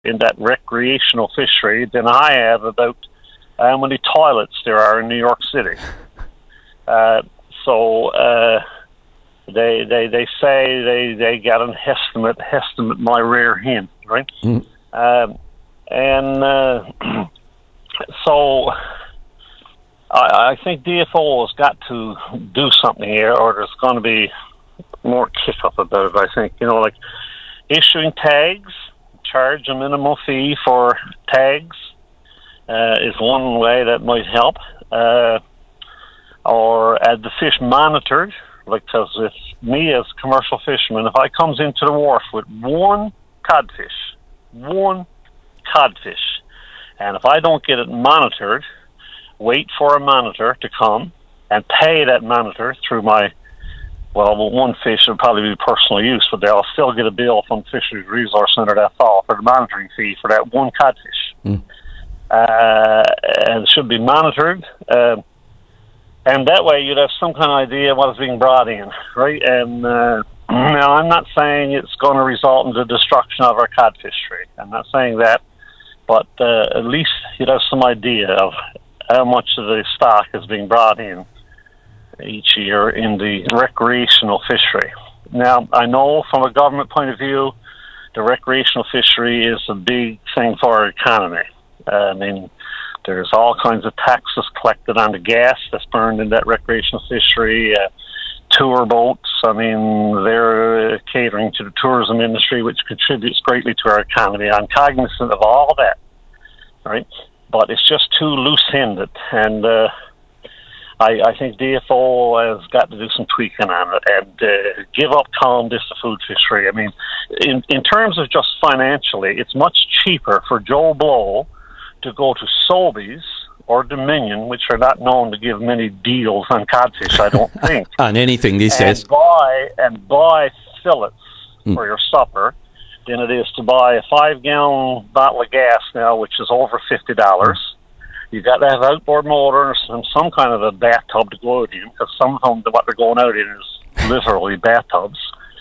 in that recreational fishery than I have about how many toilets there are in New York City. They say they got an estimate my rear hen, right? So I think DFO has got to do something here, or there's going to be more kick up about it. I think, like issuing tags, charge a minimal fee for tags is one way that might help, or had the fish monitored. Because if me as a commercial fisherman, if I comes into the wharf with one codfish, and if I don't get it monitored, wait for a monitor to come and pay that monitor through my, one fish would probably be personal use, but they'll still get a bill from Fisheries Resource Center that fall for the monitoring fee for that one codfish. And it should be monitored. And that way you'd have some kind of idea what is being brought in, right? And now I'm not saying it's going to result in the destruction of our codfish trade. I'm not saying that, but at least you'd have some idea of how much of the stock is being brought in each year in the recreational fishery. Now, I know from a government point of view, the recreational fishery is a big thing for our economy. There's all kinds of taxes collected on the gas that's burned in that recreational fishery, tour boats. They're catering to the tourism industry, which contributes greatly to our economy. I'm cognizant of all that, right? But it's just too loose-handed, and I think DFO has got to do some tweaking on it and give up calling this a food fishery. In terms of just financially, it's much cheaper for Joe Blow to go to Sobeys or Dominion, which are not known to give many deals on codfish, I don't think. On anything these days. And buy fillets for your supper than it is to buy a 5-gallon bottle of gas now, which is over $50. You got to have outboard motor and some kind of a bathtub to go out in, because some of them, what they're going out in is literally bathtubs.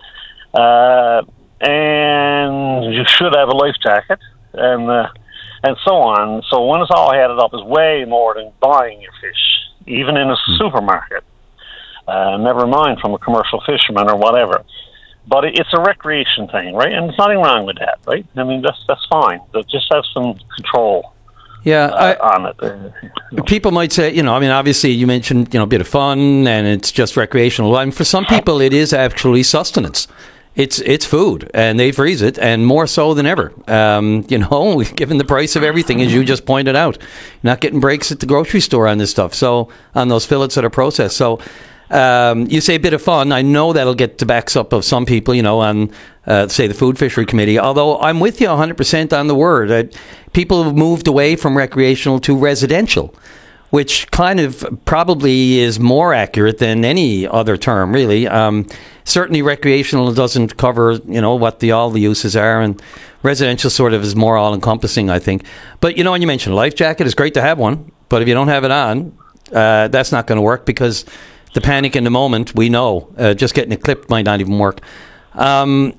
And you should have a life jacket, and so on. So when it's all added up, is way more than buying your fish, even in a supermarket. Never mind from a commercial fisherman or whatever. But it's a recreation thing, right? And there's nothing wrong with that, right? That's fine. But just have some control on it. People might say, obviously you mentioned, a bit of fun and it's just recreational. And for some people, it is actually sustenance. It's food, and they freeze it, and more so than ever. Given the price of everything, as you just pointed out, you're not getting breaks at the grocery store on this stuff. So on those fillets that are processed. So you say a bit of fun. I know that'll get the backs up of some people, on say the Food Fishery Committee. Although I'm with you 100% on the word. People have moved away from recreational to residential, which kind of probably is more accurate than any other term, really. Certainly recreational doesn't cover, what all the uses are, and residential sort of is more all-encompassing, I think. But, when you mentioned a life jacket, it's great to have one, but if you don't have it on, that's not going to work, because the panic in the moment, we know, just getting it clipped might not even work. There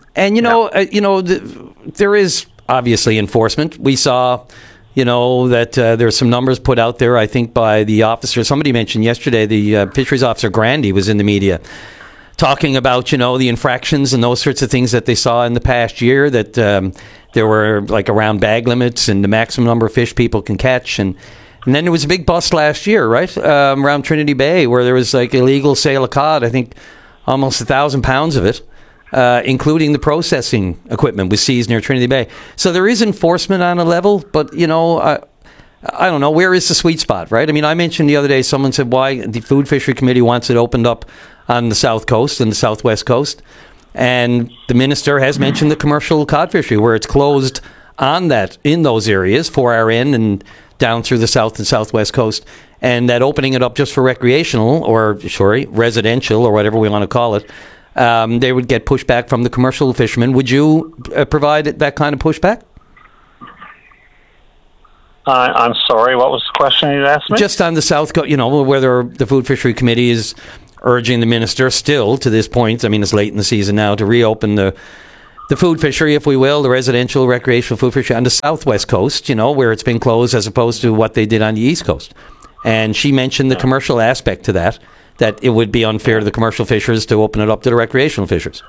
is obviously enforcement. We saw... that there's some numbers put out there, I think, by the officer. Somebody mentioned yesterday, the fisheries officer, Grandy, was in the media talking about, the infractions and those sorts of things that they saw in the past year, that there were, around bag limits and the maximum number of fish people can catch. And then there was a big bust last year, right, around Trinity Bay, where there was, illegal sale of cod, I think almost 1,000 pounds of it. Including the processing equipment was seized near Trinity Bay. So there is enforcement on a level, but, I don't know, where is the sweet spot, right? I mentioned the other day, someone said why the Food Fishery Committee wants it opened up on the south coast and the southwest coast. And the minister has mentioned the commercial cod fishery, where it's closed on that, in those areas, 4RN and down through the south and southwest coast. And that opening it up just for recreational, residential, or whatever we want to call it, they would get pushback from the commercial fishermen. Would you provide that kind of pushback? I'm sorry, what was the question you asked me? Just on the South Coast, whether the Food Fishery Committee is urging the minister still to this point, it's late in the season now, to reopen the the food fishery, if we will, the residential recreational food fishery on the southwest coast, where it's been closed as opposed to what they did on the east coast. And she mentioned the commercial aspect to that it would be unfair to the commercial fishers to open it up to the recreational fishers.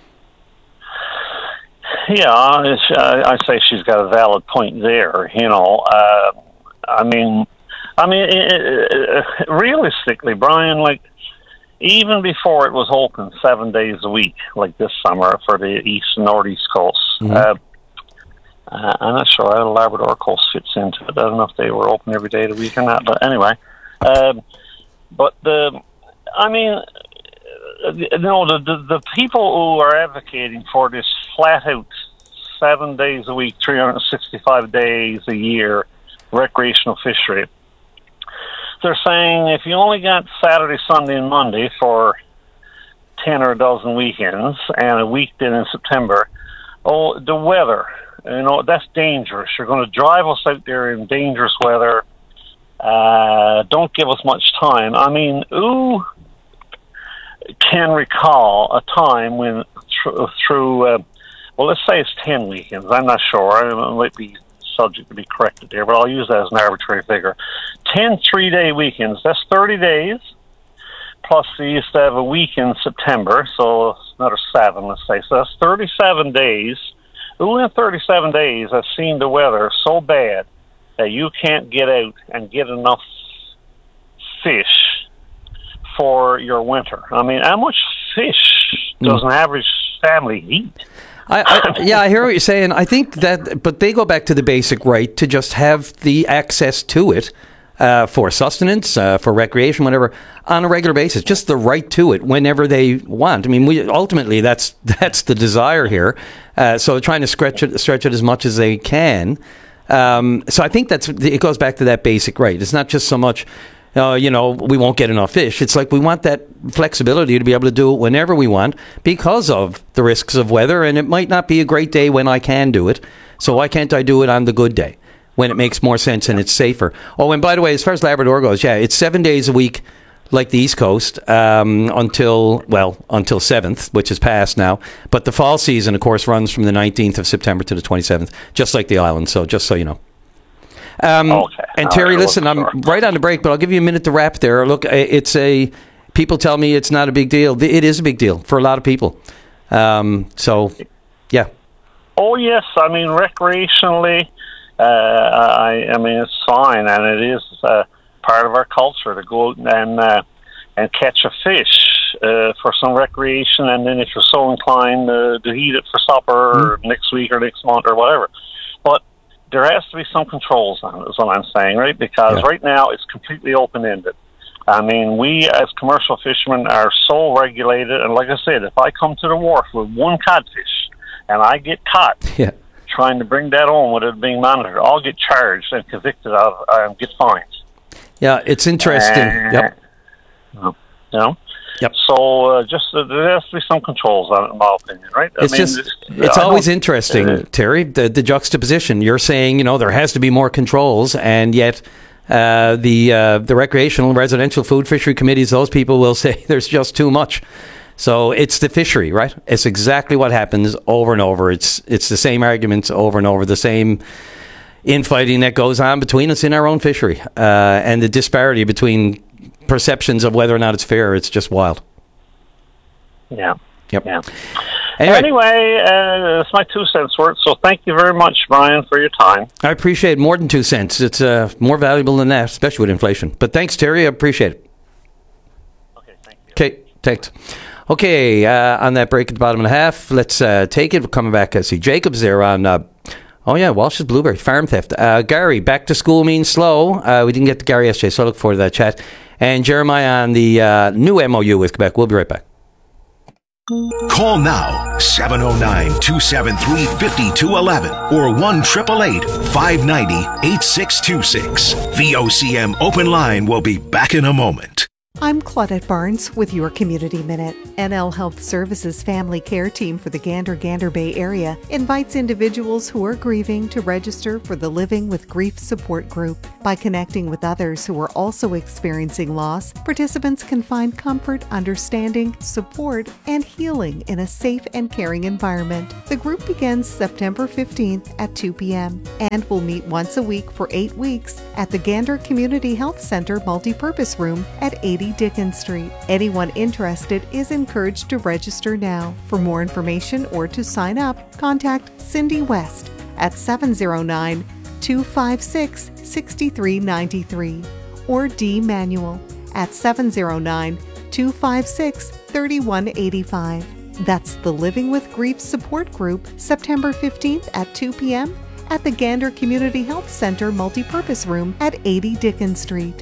Yeah, I say she's got a valid point there. Realistically, Brian, like, even before it was open 7 days a week, like this summer for the east and northeast coast, I'm not sure how the Labrador coast fits into it. I don't know if they were open every day of the week or not, but anyway. The people who are advocating for this flat out 7 days a week, 365 days a year recreational fishery, they're saying if you only got Saturday, Sunday, and Monday for 10 or a dozen weekends and a weekday in September, the weather, that's dangerous. You're going to drive us out there in dangerous weather. Don't give us much time. I mean, who can recall a time when let's say it's 10 weekends. I'm not sure. I might be subject to be corrected there, but I'll use that as an arbitrary figure. 10 3-day weekends, that's 30 days, plus they used to have a week in September, so another 7, let's say. So that's 37 days. Who in 37 days has seen the weather so bad that you can't get out and get enough fish for your winter? I mean, how much fish does an average family eat? I hear what you're saying. I think that, but they go back to the basic right to just have the access to it for sustenance, for recreation, whatever, on a regular basis. Just the right to it whenever they want. I mean, ultimately that's the desire here. So they're trying to stretch it as much as they can. So I think it goes back to that basic right. It's not just so much, we won't get enough fish. It's like we want that flexibility to be able to do it whenever we want because of the risks of weather, and it might not be a great day when I can do it. So why can't I do it on the good day when it makes more sense and it's safer? Oh, and by the way, as far as Labrador goes, it's 7 days a week like the East Coast until 7th, which is past now. But the fall season, of course, runs from the 19th of September to the 27th, just like the island. So just so you know. Okay. And Terry, listen, I'm right on the break, but I'll give you a minute to wrap there. Look, people tell me it's not a big deal. It is a big deal for a lot of people. So, yeah. Oh, yes. I mean, recreationally, I mean, it's fine, and it is part of our culture to go out and catch a fish for some recreation, and then if you're so inclined to eat it for supper or next week or next month or whatever. But there has to be some controls on it, is what I'm saying, right? Because right now it's completely open-ended. I mean, we as commercial fishermen are so regulated, and like I said, if I come to the wharf with one codfish and I get caught trying to bring that home with it being monitored, I'll get charged and convicted of and get fined. Yeah, it's interesting. Yep. So there has to be some controls on it, in my opinion, right? It's always interesting, Terry, the juxtaposition. You're saying, there has to be more controls, and yet the recreational and residential food fishery committees, those people will say there's just too much. So it's the fishery, right? It's exactly what happens over and over. It's the same arguments over and over, the same infighting that goes on between us in our own fishery, and the disparity between perceptions of whether or not it's fair. It's just wild. Yeah. Yep. Yeah. Anyway, that's my 2 cents worth. So thank you very much, Brian, for your time. I appreciate it. More than 2 cents. It's more valuable than that, especially with inflation. But thanks, Terry. I appreciate it. Okay, thank you. Okay, thanks. Okay, on that break at the bottom of the half, let's take it. We're coming back. I see Jacob's there on... Walsh's Blueberry, farm theft. Gary, back to school means slow. We didn't get to Gary yesterday, so I look forward to that chat. And Jeremiah on the new MOU with Quebec. We'll be right back. Call now, 709-273-5211 or 1-888-590-8626. The OCM open line will be back in a moment. I'm Claudette Barnes with your Community Minute. NL Health Services Family Care Team for the Gander Bay area invites individuals who are grieving to register for the Living with Grief Support Group. By connecting with others who are also experiencing loss, participants can find comfort, understanding, support, and healing in a safe and caring environment. The group begins September 15th at 2 p.m. and will meet once a week for 8 weeks at the Gander Community Health Center Multipurpose Room at 80 Dickens Street. Anyone interested is encouraged to register now. For more information or to sign up, contact Cindy West at 709-256-6393 or D. Manuel at 709-256-3185. That's the Living with Grief Support Group, September 15th at 2 p.m. at the Gander Community Health Center Multipurpose Room at 80 Dickens Street.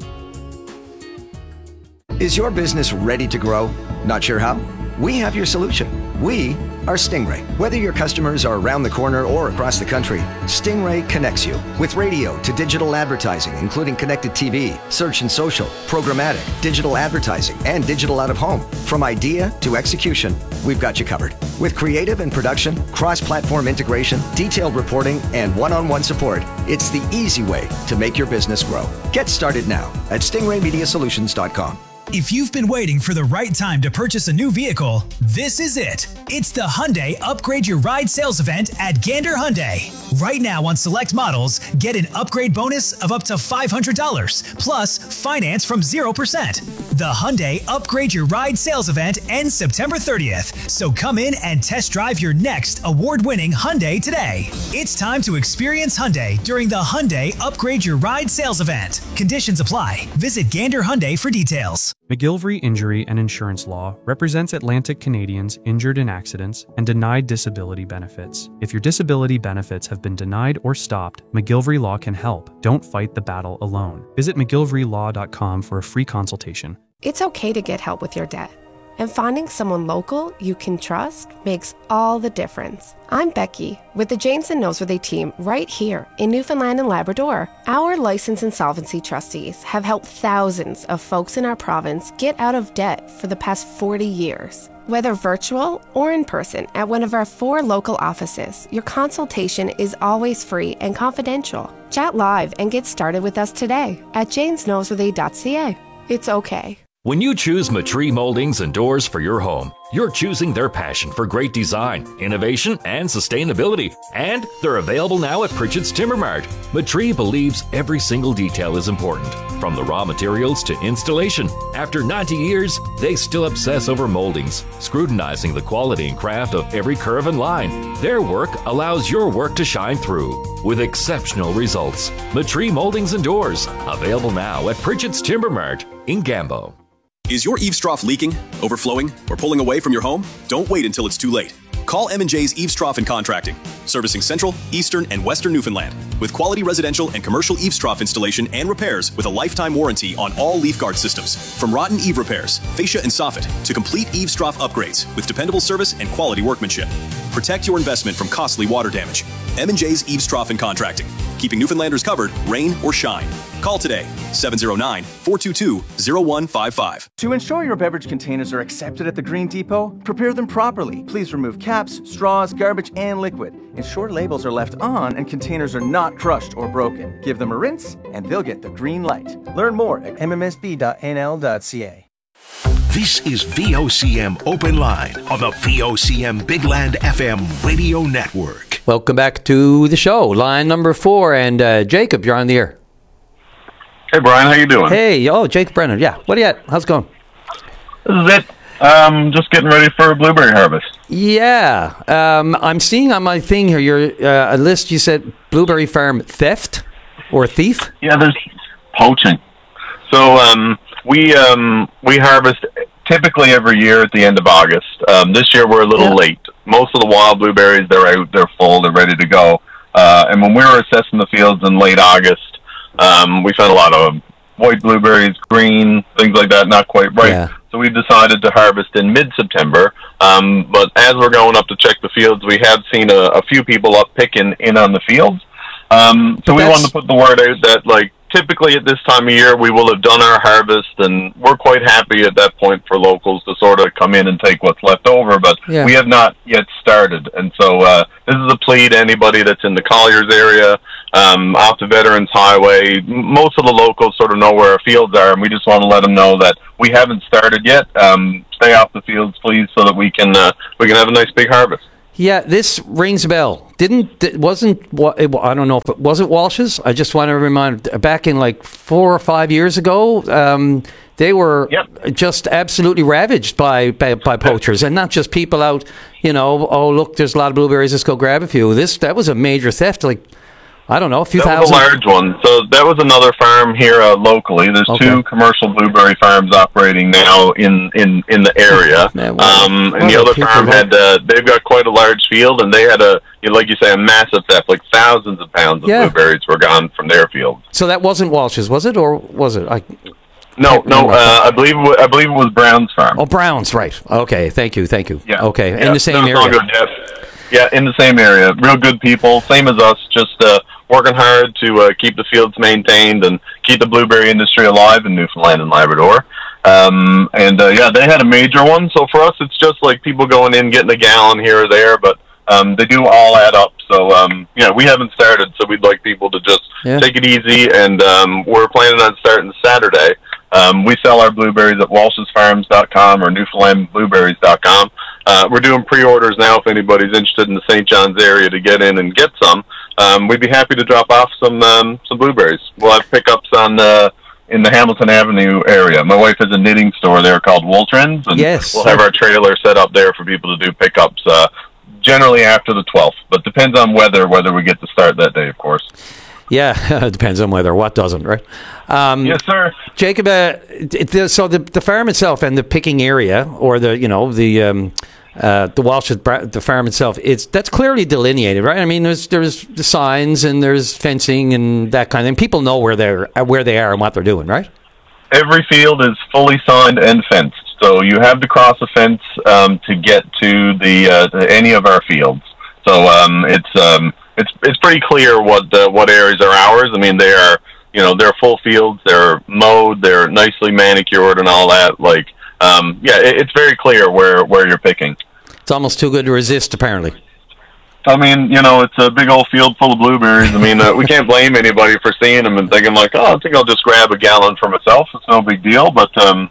Is your business ready to grow? Not sure how? We have your solution. We are Stingray. Whether your customers are around the corner or across the country, Stingray connects you with radio to digital advertising, including connected TV, search and social, programmatic, digital advertising, and digital out-of-home. From idea to execution, we've got you covered. With creative and production, cross-platform integration, detailed reporting, and one-on-one support, it's the easy way to make your business grow. Get started now at stingraymediasolutions.com. If you've been waiting for the right time to purchase a new vehicle, this is it. It's the Hyundai Upgrade Your Ride sales event at Gander Hyundai. Right now on select models, get an upgrade bonus of up to $500, plus finance from 0%. The Hyundai Upgrade Your Ride sales event ends September 30th, so come in and test drive your next award-winning Hyundai today. It's time to experience Hyundai during the Hyundai Upgrade Your Ride sales event. Conditions apply. Visit Gander Hyundai for details. McGillivray Injury and Insurance Law represents Atlantic Canadians injured in accidents and denied disability benefits. If your disability benefits have been denied or stopped, McGillivray Law can help. Don't fight the battle alone. Visit McGillivraylAw.com for a free consultation. It's okay to get help with your debt. And finding someone local you can trust makes all the difference. I'm Becky with the Jameson Noseworthy team right here in Newfoundland and Labrador. Our licensed insolvency trustees have helped thousands of folks in our province get out of debt for the past 40 years. Whether virtual or in person at one of our 4 local offices, your consultation is always free and confidential. Chat live and get started with us today at jamesnoseworthy.ca. It's okay. When you choose Matree Moldings and Doors for your home, you're choosing their passion for great design, innovation, and sustainability. And they're available now at Pritchett's Timber Mart. Matree believes every single detail is important, from the raw materials to installation. After 90 years, they still obsess over moldings, scrutinizing the quality and craft of every curve and line. Their work allows your work to shine through with exceptional results. Matree Moldings and Doors, available now at Pritchett's Timber Mart in Gambo. Is your eaves trough leaking, overflowing, or pulling away from your home? Don't wait until it's too late. Call M&J's Eaves Trough and Contracting, servicing Central, Eastern, and Western Newfoundland, with quality residential and commercial eaves trough installation and repairs with a lifetime warranty on all leaf guard systems. From rotten eave repairs, fascia and soffit, to complete eaves trough upgrades with dependable service and quality workmanship. Protect your investment from costly water damage. M&J's Eaves Trough and Contracting, keeping Newfoundlanders covered, rain or shine. Call today, 709-422-0155. To ensure your beverage containers are accepted at the Green Depot, prepare them properly. Please remove caps, straws, garbage, and liquid. Ensure labels are left on and containers are not crushed or broken. Give them a rinse, and they'll get the green light. Learn more at mmsb.nl.ca. This is VOCM Open Line on the VOCM Big Land FM radio network. Welcome back to the show. Line number 4, and Jacob, you're on the air. Hey, Brian, how you doing? Hey, Jacob Brennan. Yeah, what do you got? How's it going? This is it. Just getting ready for blueberry harvest. Yeah. I'm seeing on my thing here, your a list, you said blueberry farm theft or thief? Yeah, there's poaching. So we harvest typically every year at the end of August. This year we're a little late. Most of the wild blueberries, they're out, they're full, they're ready to go. And when we were assessing the fields in late August, we found a lot of white blueberries, green, things like that, not quite ripe. Yeah. So we decided to harvest in mid-September. But as we're going up to check the fields, we have seen a few people up picking in on the fields. So we wanted to put the word out that, typically at this time of year, we will have done our harvest, and we're quite happy at that point for locals to sort of come in and take what's left over, but we have not yet started. And so this is a plea to anybody that's in the Colliers area, off the Veterans Highway. Most of the locals sort of know where our fields are, and we just want to let them know that we haven't started yet. Stay off the fields, please, so that we can have a nice big harvest. Yeah, this rings a bell. I don't know if it wasn't Walsh's. I just want to remind, back in like 4 or 5 years ago, they were just absolutely ravaged by poachers, and not just people out, oh, look, there's a lot of blueberries, let's go grab a few. That was a major theft, like, I don't know, a few thousand. That was a large one. So that was another farm here locally. There's 2 commercial blueberry farms operating now in the area. Man, and the other farm they've got quite a large field, and they had like you say, a massive theft. Like thousands of pounds of blueberries were gone from their field. So that wasn't Walsh's, was it, or was it? No. I believe it was Brown's farm. Oh, Brown's, right? Okay, thank you. Yeah. Okay, in the same area. Yeah, in the same area. Real good people, same as us, just working hard to keep the fields maintained and keep the blueberry industry alive in Newfoundland and Labrador. They had a major one. So for us, it's just like people going in, getting a gallon here or there, but they do all add up. So, we haven't started, so we'd like people to just take it easy, and we're planning on starting Saturday. We sell our blueberries at walshesfarms.com or newfoundlandblueberries.com. We're doing pre-orders now if anybody's interested in the St. John's area to get in and get some. We'd be happy to drop off some blueberries. We'll have pickups in the Hamilton Avenue area. My wife has a knitting store there called Wool Trends, and we'll have our trailer set up there for people to do pickups generally after the 12th, but depends on whether we get to start that day, of course. Yeah, it depends on weather. What doesn't, right? Yes, sir. Jacob, so the farm itself and the picking area, or the Walsh, the farm itself, that's clearly delineated, right? I mean, there's the signs and there's fencing and that kind of thing. People know where they are and what they're doing, right? Every field is fully signed and fenced, so you have to cross a fence to get to to any of our fields. So it's pretty clear what areas are ours. I mean, they are, they're full fields, they're mowed, they're nicely manicured and all that. Like, it's very clear where you're picking. It's almost too good to resist, apparently. I mean, it's a big old field full of blueberries. I mean, we can't blame anybody for seeing them and thinking like, oh, I think I'll just grab a gallon for myself. It's no big deal. But,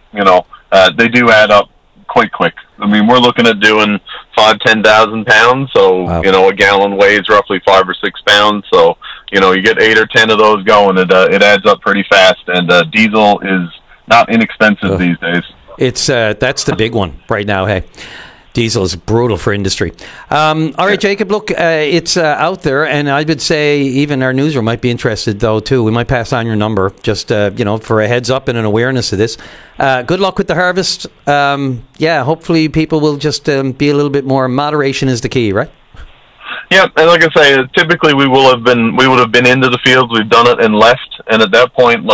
they do add up quite quick. I mean, we're looking at doing 10,000 pounds. So, wow. A gallon weighs roughly 5 or 6 pounds. So, you get 8 or 10 of those going. It adds up pretty fast. And diesel is not inexpensive these days. It's that's the big one right now, hey. Diesel is brutal for industry. All right, Jacob, look, it's out there, and I would say even our newsroom might be interested, though, too. We might pass on your number just, for a heads up and an awareness of this. Good luck with the harvest. Hopefully people will just be a little bit more. Moderation is the key, right? Yeah, and like I say, typically we would have been into the fields. We've done it and left, and at that point,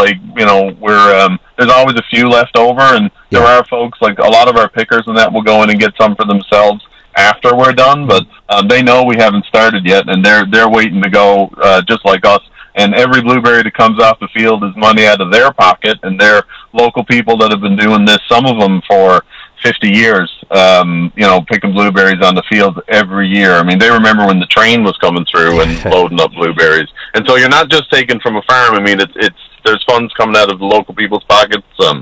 we're there's always a few left over, and there are folks like a lot of our pickers and that will go in and get some for themselves after we're done. But they know we haven't started yet, and they're waiting to go just like us. And every blueberry that comes off the field is money out of their pocket, and they're local people that have been doing this. Some of them for 50 years, picking blueberries on the fields every year. I mean, they remember when the train was coming through and loading up blueberries. And so you're not just taking from a farm. I mean, there's funds coming out of the local people's pockets.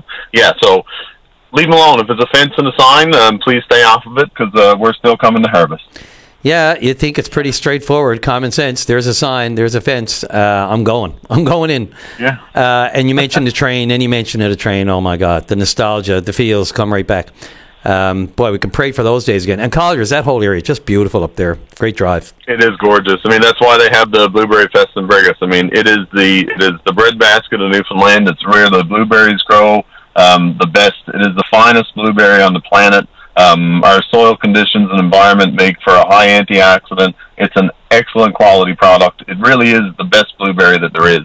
So leave them alone. If it's a fence and a sign, please stay off of it because we're still coming to harvest. Yeah, you think it's pretty straightforward, common sense. There's a sign, there's a fence. I'm going in. Yeah. And you mentioned the train, and you mentioned a train. Oh, my God. The nostalgia, the feels come right back. Boy, we can pray for those days again. And Colliers, that whole area, just beautiful up there. Great drive. It is gorgeous. I mean, that's why they have the Blueberry Fest in Brigus. I mean, it is the breadbasket of Newfoundland. It's where the blueberries grow the best. It is the finest blueberry on the planet. Our soil conditions and environment make for a high antioxidant. It's an excellent quality product. It really is the best blueberry that there is.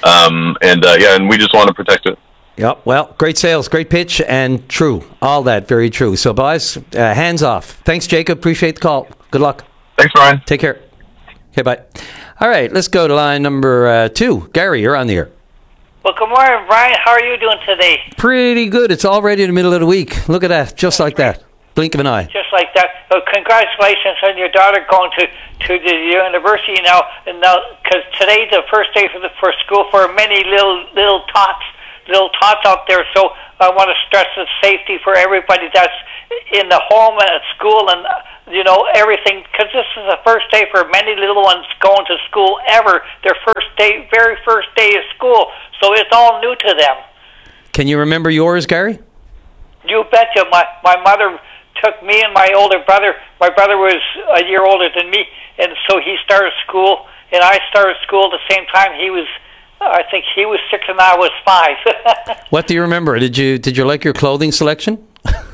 And we just want to protect it. Yeah, well, great sales, great pitch, and true. All that, very true. So, boys, hands off. Thanks, Jacob. Appreciate the call. Good luck. Thanks, Brian. Take care. Okay, bye. All right, let's go to line number 2. Gary, you're on the air. Well, good morning, Brian. How are you doing today? Pretty good. It's already in the middle of the week. Look at that. Just like that. Blink of an eye. Just like that. Congratulations on your daughter going to the university now. And now, because today's the first day for school for many little tots out there. So I want to stress the safety for everybody that's in the home and at school and everything. Because this is the first day for many little ones going to school ever. Their very first day of school. So it's all new to them. Can you remember yours, Gary? You betcha. My mother took me and my older brother. My brother was a year older than me, and so he started school, and I started school at the same time. I think he was 6 and I was 5. What do you remember? Did you like your clothing selection?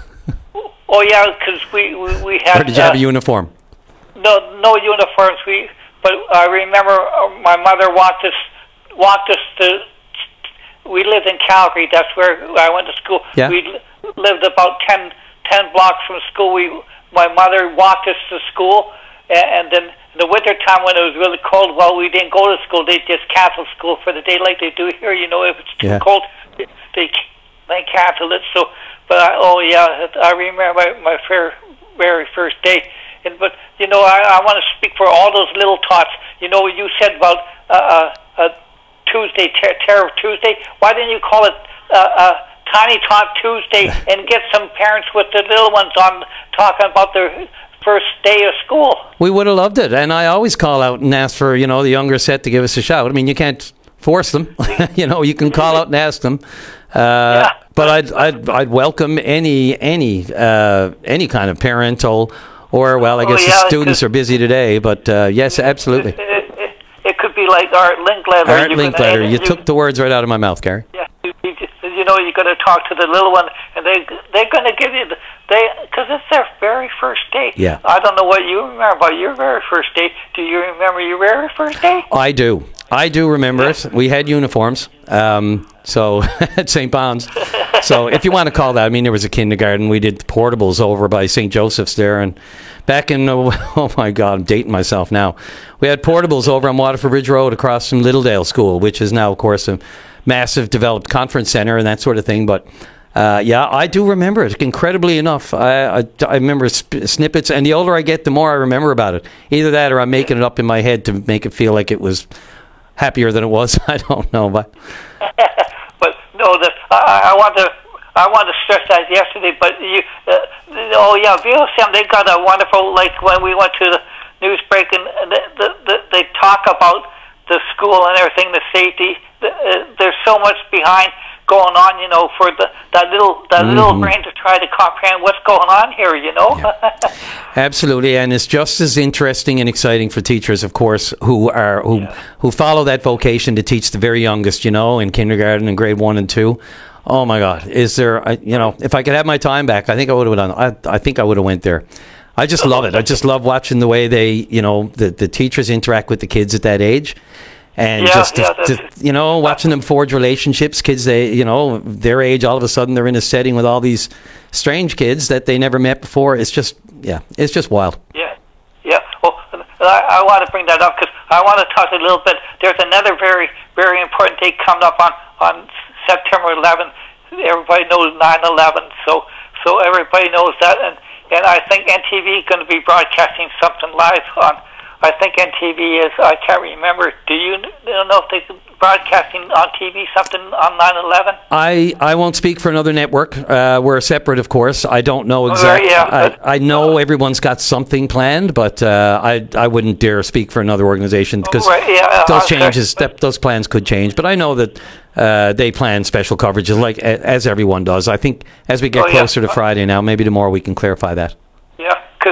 Oh yeah, because we had. Or did you have a uniform? No uniforms. But I remember my mother walked us to. We lived in Calgary. That's where I went to school. Yeah. We lived about 10 blocks from school. My mother walked us to school, and then in the winter time when it was really cold, well, we didn't go to school. They just canceled school for the day, like they do here. If it's too cold, they canceled it. So, but I remember my very first day. But I want to speak for all those little tots. You said about Tuesday, Terror Tuesday. Why didn't you call it Tiny Talk Tuesday and get some parents with the little ones on talking about their first day of school? We would have loved it, and I always call out and ask for the younger set to give us a shout. I mean, you can't force them. You can call out and ask them. But I'd welcome any kind of parental or I guess the students are busy today. But yes, absolutely. It could be like Art Linkletter. Art Linkletter. You took the words right out of my mouth, Gary. Yeah, you're going to talk to the little one, and they're going to give you because it's their very first day. Yeah. I don't know what you remember about your very first day. Do you remember your very first day? I do remember it. We had uniforms, so at St. Pounds. So if you want to call that, I mean, there was a kindergarten. We did portables over by St. Joseph's there, and back in, oh my God, I'm dating myself now. We had portables over on Waterford Bridge Road across from Littledale School, which is now, of course, a massive developed conference center and that sort of thing. But I do remember it. Incredibly enough, I remember snippets, and the older I get, the more I remember about it. Either that, or I'm making it up in my head to make it feel like it was happier than it was. I don't know, but no, I want to stress that yesterday. But VOCM, they got a wonderful, like when we went to the news break and they talk about the school and everything, the safety. There's so much behind going on, for that little brain to try to comprehend what's going on here, Yeah. Absolutely, and it's just as interesting and exciting for teachers, of course, who follow that vocation to teach the very youngest, in kindergarten and grade 1 and 2. Oh my God, is there? If I could have my time back, I think I would have done. I think I would have went there. I just love it. I just love watching the way they, the teachers interact with the kids at that age. And watching them forge relationships, kids, their age, all of a sudden they're in a setting with all these strange kids that they never met before. It's just wild. Yeah. Well, I want to bring that up because I want to talk a little bit. There's another very, very important day coming up on September 11th. Everybody knows 9/11, so everybody knows that. And I think NTV is going to be broadcasting something live on. I think NTV is, I can't remember. Do you know if they're broadcasting on TV something on 9/11? I won't speak for another network. We're separate, of course. I don't know exactly. I know everyone's got something planned, but I wouldn't dare speak for another organization because those plans could change. But I know that they plan special coverages as everyone does. I think as we get closer to Friday now, maybe tomorrow we can clarify that. Yeah, because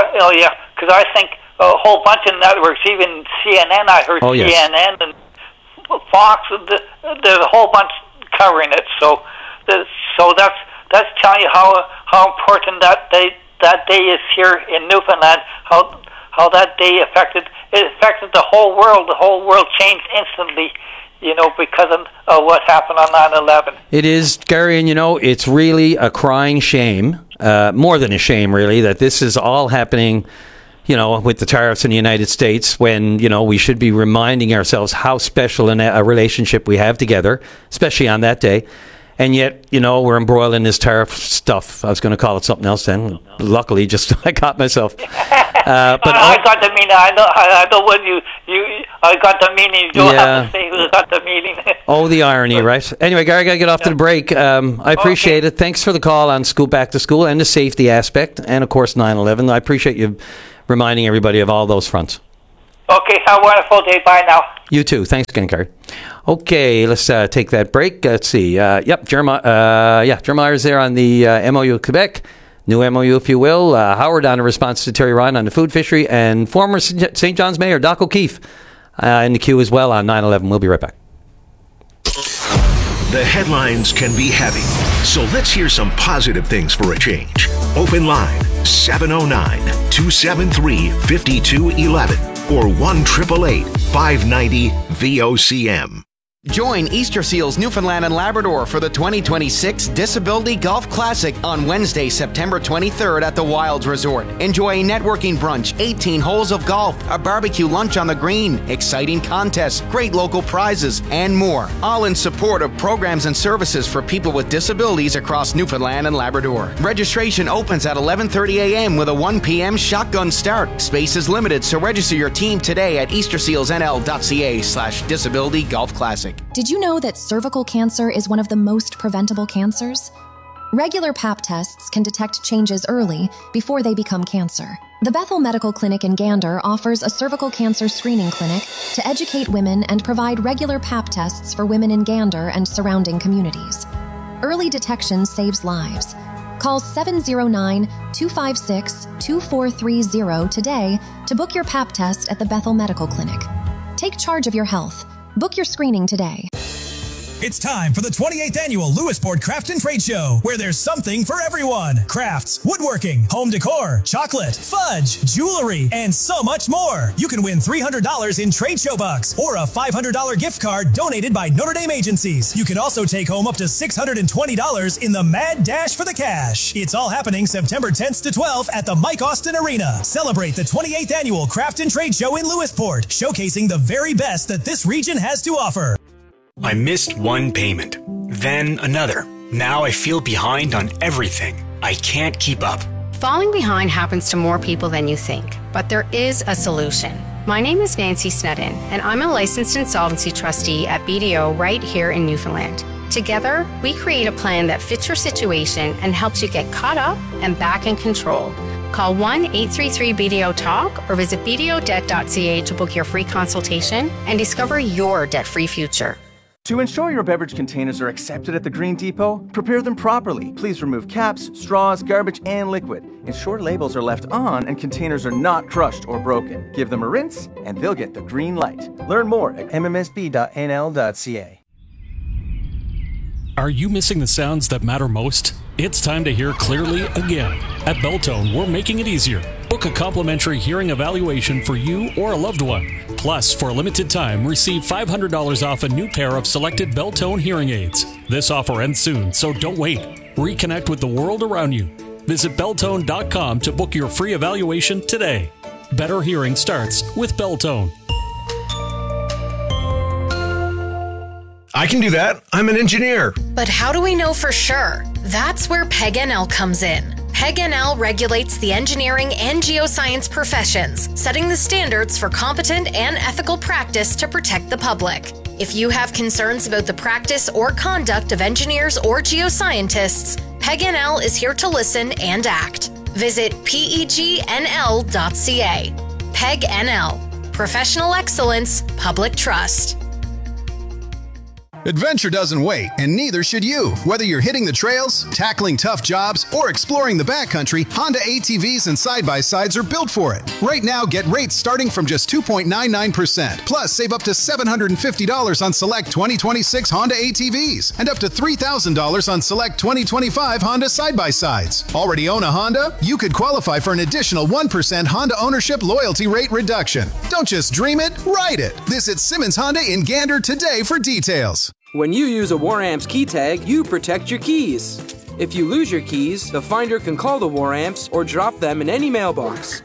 I think a whole bunch of networks, even CNN, I heard CNN and Fox, there's a whole bunch covering it. So that's telling you how important that day is here in Newfoundland. How that day affected the whole world. The whole world changed instantly, because of what happened on 9/11. It is, Gary, and it's really a crying shame, more than a shame, really, that this is all happening with the tariffs in the United States, when, we should be reminding ourselves how special a relationship we have together, especially on that day. And yet, we're embroiled in this tariff stuff. I was going to call it something else then. Luckily, I caught myself. But I got the meaning. I know what I got the meaning. You don't have to say who got the meaning. Oh, the irony, right? Anyway, Gary, I got to get off to the break. I appreciate it. Thanks for the call on School Back to School and the safety aspect, and of course 9/11. I appreciate you reminding everybody of all those fronts. Okay, have a wonderful day. Bye now. You too. Thanks again, Gary. Okay, let's take that break. Let's see. Jeremiah's there on the MOU of Quebec. New MOU, if you will. Howard on a response to Terry Ryan on the food fishery, and former St. John's Mayor Doc O'Keefe in the queue as well on 9/11. We'll be right back. The headlines can be heavy, so let's hear some positive things for a change. Open line 709-273-5211 or 1-888-590-VOCM. Join Easter Seals Newfoundland and Labrador for the 2026 Disability Golf Classic on Wednesday, September 23rd at the Wilds Resort. Enjoy a networking brunch, 18 holes of golf, a barbecue lunch on the green, exciting contests, great local prizes, and more. All in support of programs and services for people with disabilities across Newfoundland and Labrador. Registration opens at 11:30 a.m. with a 1 p.m. shotgun start. Space is limited, so register your team today at eastersealsnl.ca/disability golf classic. Did you know that cervical cancer is one of the most preventable cancers? Regular Pap tests can detect changes early before they become cancer. The Bethel Medical Clinic in Gander offers a cervical cancer screening clinic to educate women and provide regular Pap tests for women in Gander and surrounding communities. Early detection saves lives. Call 709-256-2430 today to book your Pap test at the Bethel Medical Clinic. Take charge of your health. Book your screening today. It's time for the 28th annual Lewisport Craft and Trade Show, where there's something for everyone. Crafts, woodworking, home decor, chocolate, fudge, jewelry, and so much more. You can win $300 in trade show bucks or a $500 gift card donated by Notre Dame agencies. You can also take home up to $620 in the Mad Dash for the Cash. It's all happening September 10th to 12th at the Mike Austin Arena. Celebrate the 28th annual Craft and Trade Show in Lewisport, showcasing the very best that this region has to offer. I missed one payment, then another. Now I feel behind on everything. I can't keep up. Falling behind happens to more people than you think, but there is a solution. My name is Nancy Snedden, and I'm a licensed insolvency trustee at BDO right here in Newfoundland. Together, we create a plan that fits your situation and helps you get caught up and back in control. Call 1-833-BDO-TALK or visit bdodebt.ca to book your free consultation and discover your debt-free future. To ensure your beverage containers are accepted at the Green Depot, prepare them properly. Please remove caps, straws, garbage, and liquid. Ensure labels are left on and containers are not crushed or broken. Give them a rinse and they'll get the green light. Learn more at mmsb.nl.ca. Are you missing the sounds that matter most? It's time to hear clearly again. At Belltone, we're making it easier. Book a complimentary hearing evaluation for you or a loved one. Plus, for a limited time, receive $500 off a new pair of selected Belltone hearing aids. This offer ends soon, so don't wait. Reconnect with the world around you. Visit Belltone.com to book your free evaluation today. Better hearing starts with Belltone. I can do that. I'm an engineer. But how do we know for sure? That's where PEG-NL comes in. PEG-NL regulates the engineering and geoscience professions, setting the standards for competent and ethical practice to protect the public. If you have concerns about the practice or conduct of engineers or geoscientists, PEG-NL is here to listen and act. Visit pegnl.ca. PEG-NL. Professional excellence, public trust. Adventure doesn't wait, and neither should you. Whether you're hitting the trails, tackling tough jobs, or exploring the backcountry, Honda ATVs and side-by-sides are built for it. Right now, get rates starting from just 2.99%. Plus, save up to $750 on select 2026 Honda ATVs and up to $3,000 on select 2025 Honda side-by-sides. Already own a Honda? You could qualify for an additional 1% Honda ownership loyalty rate reduction. Don't just dream it, ride it. Visit Simmons Honda in Gander today for details. When you use a War-Amps key tag, you protect your keys. If you lose your keys, the finder can call the War-Amps or drop them in any mailbox.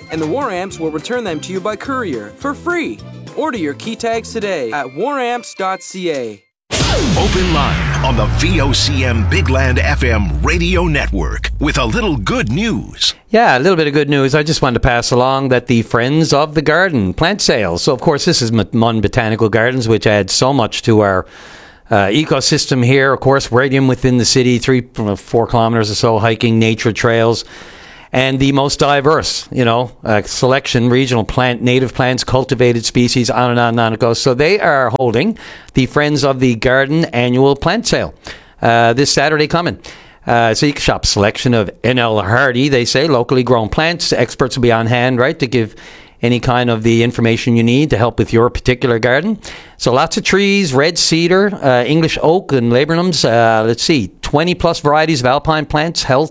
and the War Amps will return them to you by courier for free. Order your key tags today at waramps.ca. Open Line on the VOCM Big Land FM radio network with a little good news. Yeah, a little bit of good news. I just wanted to pass along that the Friends of the Garden plant sales. So, of course, this is Munn Botanical Gardens, which adds so much to our ecosystem here. Of course, right in within the city, 4 kilometers or so, hiking, nature trails, and the most diverse, selection, regional native plants, cultivated species, on and on and on it goes. So they are holding the Friends of the Garden annual plant sale this Saturday coming. So you can shop a selection of NL Hardy, they say, locally grown plants. Experts will be on hand, right, to give any kind of the information you need to help with your particular garden. So lots of trees, red cedar, English oak and laburnums. 20 plus varieties of alpine plants, heaths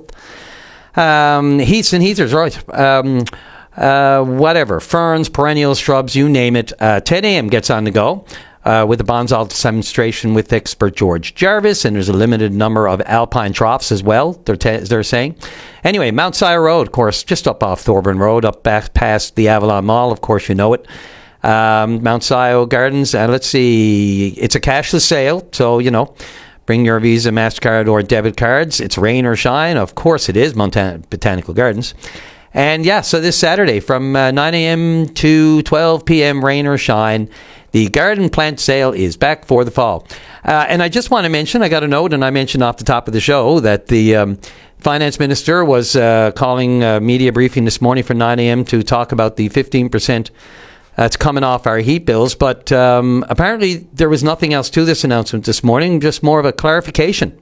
and heathers, right. Whatever, ferns, perennials, shrubs, you name it. 10 a.m. gets on the go with a Bonsall demonstration with expert George Jarvis, and there's a limited number of alpine troughs as well, they're saying. Anyway, Mount Sire Road, of course, just up off Thorburn Road, up back past the Avalon Mall, of course you know it. Mount Sire Gardens, let's see, it's a cashless sale, so, bring your Visa, MasterCard, or debit cards. It's rain or shine. Of course it is, Montana Botanical Gardens. And yeah, so this Saturday from 9 a.m. to 12 p.m., rain or shine, the garden plant sale is back for the fall. And I just want to mention, I got a note, and I mentioned off the top of the show that the finance minister was calling a media briefing this morning for 9 a.m. to talk about the 15% that's coming off our heat bills, but apparently there was nothing else to this announcement this morning, just more of a clarification.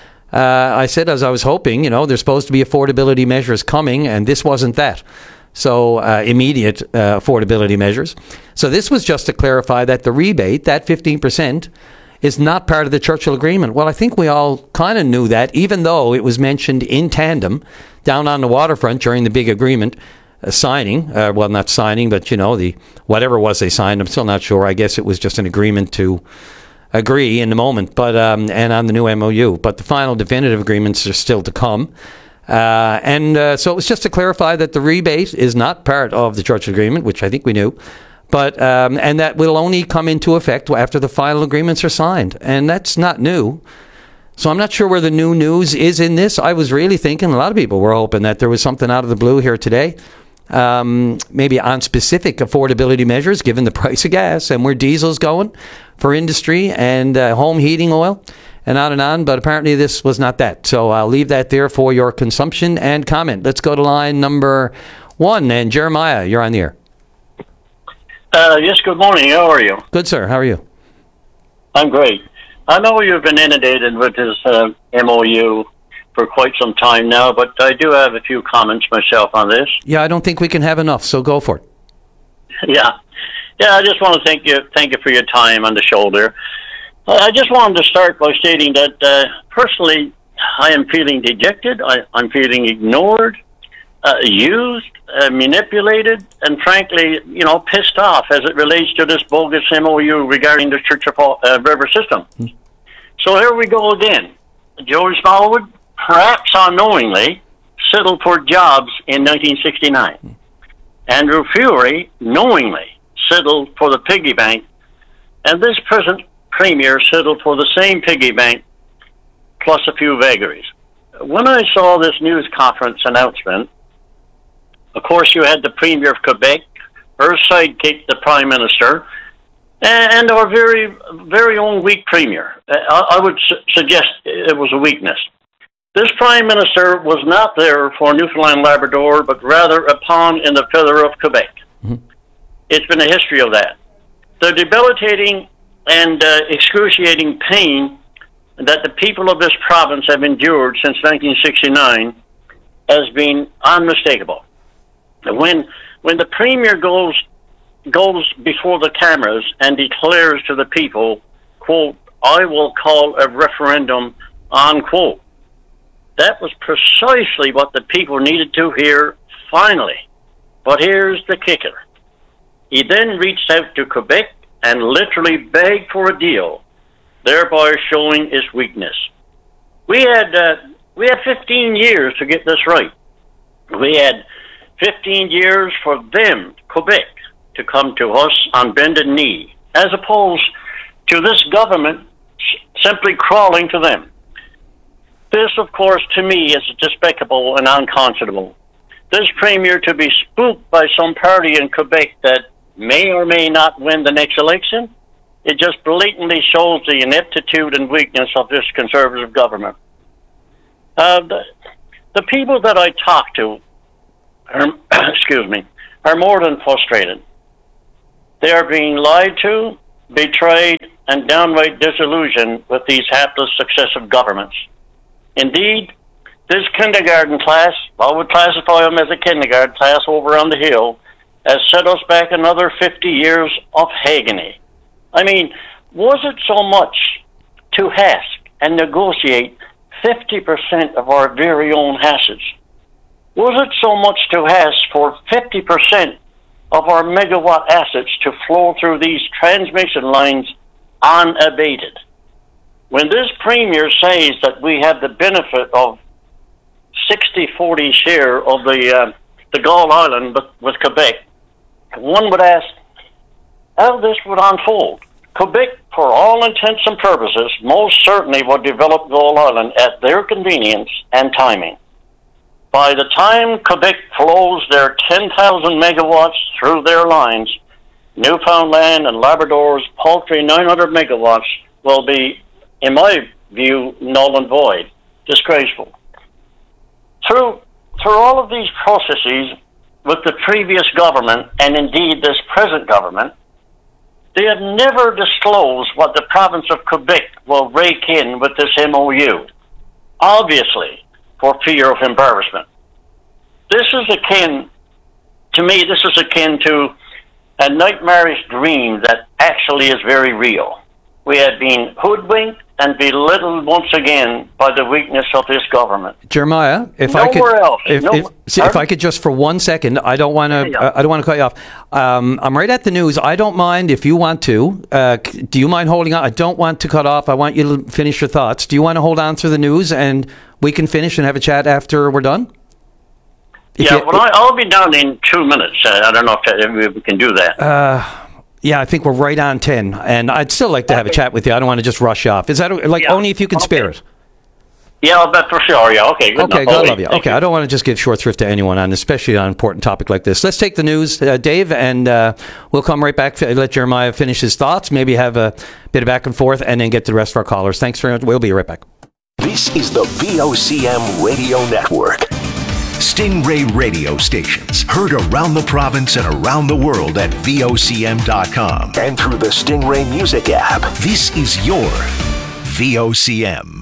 I said, as I was hoping, there's supposed to be affordability measures coming, and this wasn't that. So immediate affordability measures. So this was just to clarify that the rebate, that 15%, is not part of the Churchill Agreement. Well, I think we all kind of knew that, even though it was mentioned in tandem down on the waterfront during the big agreement. Signing, not signing, but the whatever it was they signed. I'm still not sure. I guess it was just an agreement to agree in the moment, but and on the new MOU. But the final definitive agreements are still to come. So it was just to clarify that the rebate is not part of the Churchill Agreement, which I think we knew, but and that will only come into effect after the final agreements are signed, and that's not new. So I'm not sure where the new news is in this. I was really thinking, a lot of people were hoping that there was something out of the blue here today. Maybe on specific affordability measures, given the price of gas and where diesel's going for industry and home heating oil and on. But apparently this was not that. So I'll leave that there for your consumption and comment. Let's go to line number 1. And Jeremiah, you're on the air. Yes, good morning. How are you? Good, sir. How are you? I'm great. I know you've been inundated with this MOU for quite some time now, but I do have a few comments myself on this. Yeah, I don't think we can have enough, so go for it. Yeah, I just want to thank you for your time on the show there. I just wanted to start by stating that personally, I am feeling dejected, I'm feeling ignored, used, manipulated, and frankly, pissed off as it relates to this bogus MOU regarding the Churchill River system. So here we go again. Joey Smallwood, perhaps unknowingly, settled for jobs in 1969. Andrew Furey, knowingly, settled for the piggy bank, and this present premier settled for the same piggy bank, plus a few vagaries. When I saw this news conference announcement, of course you had the Premier of Quebec, her sidekick, the Prime Minister, and our very, very own weak Premier. I would suggest it was a weakness. This Prime Minister was not there for Newfoundland Labrador, but rather a pawn in the feather of Quebec. Mm-hmm. It's been a history of that. The debilitating and excruciating pain that the people of this province have endured since 1969 has been unmistakable. When the Premier goes before the cameras and declares to the people, quote, "I will call a referendum," unquote, that was precisely what the people needed to hear finally. But here's the kicker. He then reached out to Quebec and literally begged for a deal, thereby showing his weakness. We had 15 years to get this right. We had 15 years for them, Quebec, to come to us on bended knee, as opposed to this government simply crawling to them. This, of course, to me is despicable and unconscionable. This premier to be spooked by some party in Quebec that may or may not win the next election, it just blatantly shows the ineptitude and weakness of this conservative government. The people that I talk to are more than frustrated. They are being lied to, betrayed, and downright disillusioned with these hapless successive governments. Indeed, this kindergarten class, I would classify them as a kindergarten class over on the hill, has set us back another 50 years of agony. I mean, was it so much to ask and negotiate 50% of our very own assets? Was it so much to ask for 50% of our megawatt assets to flow through these transmission lines unabated? When this premier says that we have the benefit of 60-40 share of the Gull Island with Quebec, one would ask how this would unfold. Quebec, for all intents and purposes, most certainly would develop Gull Island at their convenience and timing. By the time Quebec flows their 10,000 megawatts through their lines, Newfoundland and Labrador's paltry 900 megawatts will be, in my view, null and void, disgraceful. Through all of these processes with the previous government, and indeed this present government, they have never disclosed what the province of Quebec will rake in with this MOU, obviously for fear of embarrassment. This is akin to a nightmarish dream that actually is very real. We have been hoodwinked and belittled once again by the weakness of this government. Jeremiah, if I could just for 1 second, I don't want to cut you off. I'm right at the news. I don't mind if you want to. Do you mind holding on? I don't want to cut off. I want you to finish your thoughts. Do you want to hold on through the news and we can finish and have a chat after we're done? I'll be done in 2 minutes. I don't know if we can do that. Yeah, I think we're right on 10, and I'd still like to have a chat with you. I don't want to just rush off. Is that only if you can spare it? Yeah, I'll bet for sure. Yeah, okay, good enough. God love you. Okay, I don't want to just give short shrift to anyone especially on an important topic like this. Let's take the news, Dave, and we'll come right back. Let Jeremiah finish his thoughts, maybe have a bit of back and forth, and then get to the rest of our callers. Thanks very much. We'll be right back. This is the VOCM Radio Network. Stingray radio stations heard around the province and around the world at VOCM.com and through the Stingray Music app. This is your VOCM.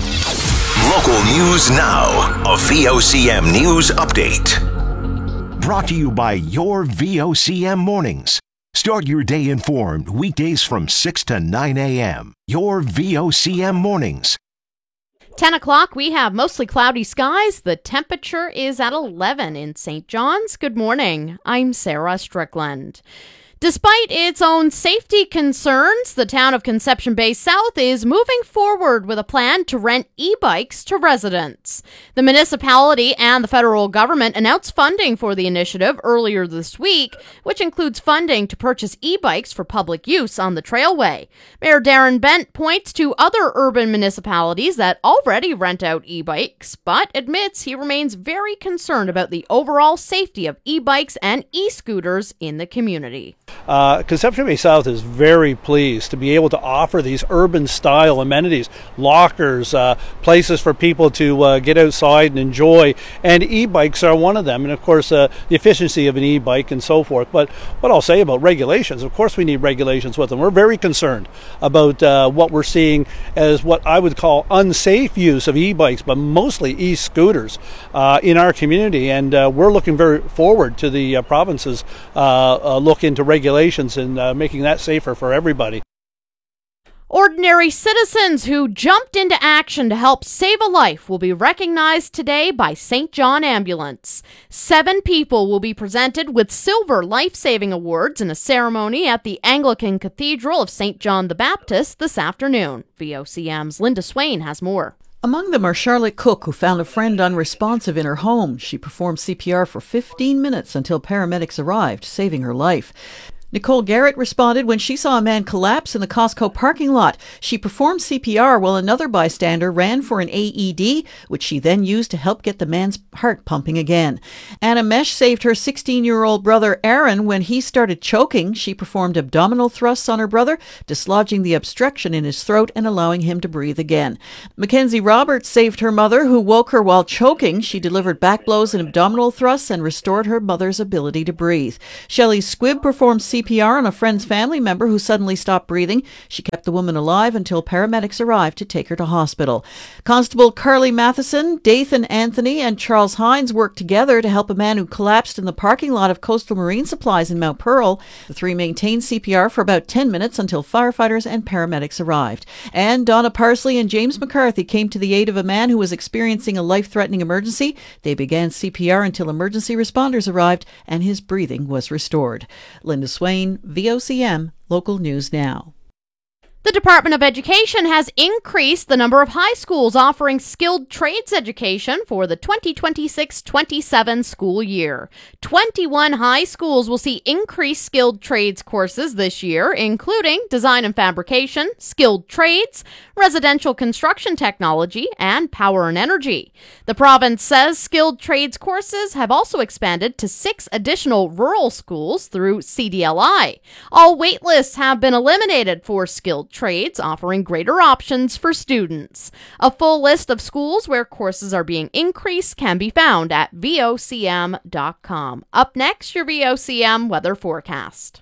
Local news now. A VOCM news update. Brought to you by your VOCM mornings. Start your day informed weekdays from 6 to 9 a.m. Your VOCM mornings. 10 o'clock, we have mostly cloudy skies. The temperature is at 11 in St. John's. Good morning. I'm Sarah Strickland. Despite its own safety concerns, the town of Conception Bay South is moving forward with a plan to rent e-bikes to residents. The municipality and the federal government announced funding for the initiative earlier this week, which includes funding to purchase e-bikes for public use on the trailway. Mayor Darren Bent points to other urban municipalities that already rent out e-bikes, but admits he remains very concerned about the overall safety of e-bikes and e-scooters in the community. Conception Bay South is very pleased to be able to offer these urban-style amenities, lockers, places for people to get outside and enjoy, and e-bikes are one of them, and of course the efficiency of an e-bike and so forth. But what I'll say about regulations, of course we need regulations with them. We're very concerned about what we're seeing as what I would call unsafe use of e-bikes, but mostly e-scooters in our community, and we're looking very forward to the province's look into regulations and making that safer for everybody. Ordinary citizens who jumped into action to help save a life will be recognized today by St. John Ambulance. 7 people will be presented with Silver Life-Saving Awards in a ceremony at the Anglican Cathedral of St. John the Baptist this afternoon. VOCM's Linda Swain has more. Among them are Charlotte Cook, who found a friend unresponsive in her home. She performed CPR for 15 minutes until paramedics arrived, saving her life. Nicole Garrett responded when she saw a man collapse in the Costco parking lot. She performed CPR while another bystander ran for an AED, which she then used to help get the man's heart pumping again. Anna Mesh saved her 16-year-old brother Aaron when he started choking. She performed abdominal thrusts on her brother, dislodging the obstruction in his throat and allowing him to breathe again. Mackenzie Roberts saved her mother, who woke her while choking. She delivered back blows and abdominal thrusts and restored her mother's ability to breathe. Shelley Squibb performed CPR on a friend's family member who suddenly stopped breathing. She kept the woman alive until paramedics arrived to take her to hospital. Constable Carly Matheson, Dathan Anthony, and Charles Hines worked together to help a man who collapsed in the parking lot of Coastal Marine Supplies in Mount Pearl. The three maintained CPR for about 10 minutes until firefighters and paramedics arrived. And Donna Parsley and James McCarthy came to the aid of a man who was experiencing a life-threatening emergency. They began CPR until emergency responders arrived and his breathing was restored. Linda Swain, VOCM, Local News Now. The Department of Education has increased the number of high schools offering skilled trades education for the 2026-27 school year. 21 high schools will see increased skilled trades courses this year, including design and fabrication, skilled trades, residential construction technology, and power and energy. The province says skilled trades courses have also expanded to 6 additional rural schools through CDLI. All wait lists have been eliminated for skilled trades, offering greater options for students. A full list of schools where courses are being increased can be found at vocm.com. Up next, your VOCM weather forecast.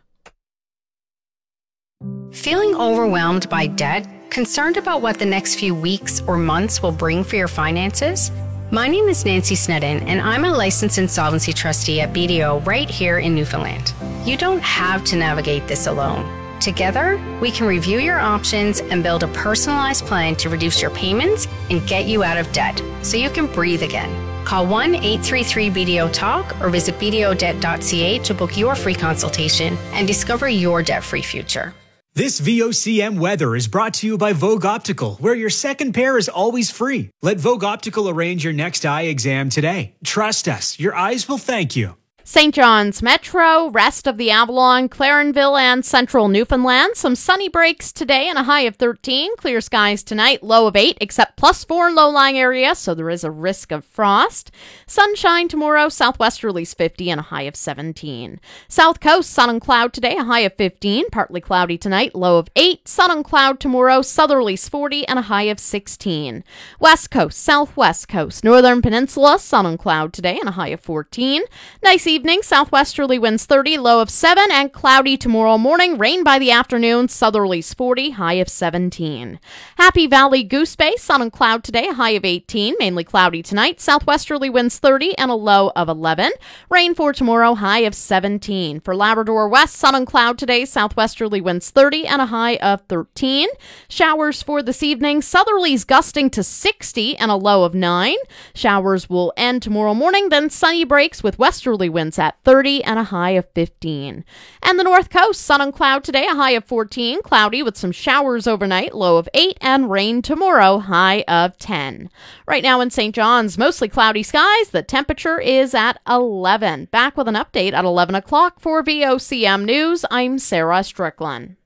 Feeling overwhelmed by debt? Concerned about what the next few weeks or months will bring for your finances? My name is Nancy Snedden, and I'm a licensed insolvency trustee at BDO right here in Newfoundland. You don't have to navigate this alone. Together, we can review your options and build a personalized plan to reduce your payments and get you out of debt so you can breathe again. Call 1-833-BDO-TALK or visit bdodebt.ca to book your free consultation and discover your debt-free future. This VOCM weather is brought to you by Vogue Optical, where your second pair is always free. Let Vogue Optical arrange your next eye exam today. Trust us, your eyes will thank you. St. John's Metro, rest of the Avalon, Clarenville, and central Newfoundland. Some sunny breaks today and a high of 13. Clear skies tonight, low of 8, except +4 in low-lying areas, so there is a risk of frost. Sunshine tomorrow, southwesterlies 50 and a high of 17. South Coast, sun and cloud today, a high of 15. Partly cloudy tonight, low of 8. Sun and cloud tomorrow, southerlies 40 and a high of 16. West Coast, southwest coast, northern peninsula, sun and cloud today and a high of 14. Nice evening, southwesterly winds 30, low of 7, and cloudy tomorrow morning, rain by the afternoon, southerlies 40, high of 17. Happy Valley Goose Bay, sun and cloud today, a high of 18, mainly cloudy tonight, southwesterly winds 30 and a low of 11. Rain for tomorrow, high of 17. For Labrador West, sun and cloud today, southwesterly winds 30 and a high of 13. Showers for this evening, southerlies gusting to 60 and a low of 9. Showers will end tomorrow morning, then sunny breaks with westerly winds at 30 and a high of 15. And the North Coast, sun and cloud today, a high of 14, cloudy with some showers overnight, low of 8, and rain tomorrow, high of 10. Right now in St. John's, mostly cloudy skies. The temperature is at 11. Back with an update at 11 o'clock for VOCM News. I'm Sarah Strickland.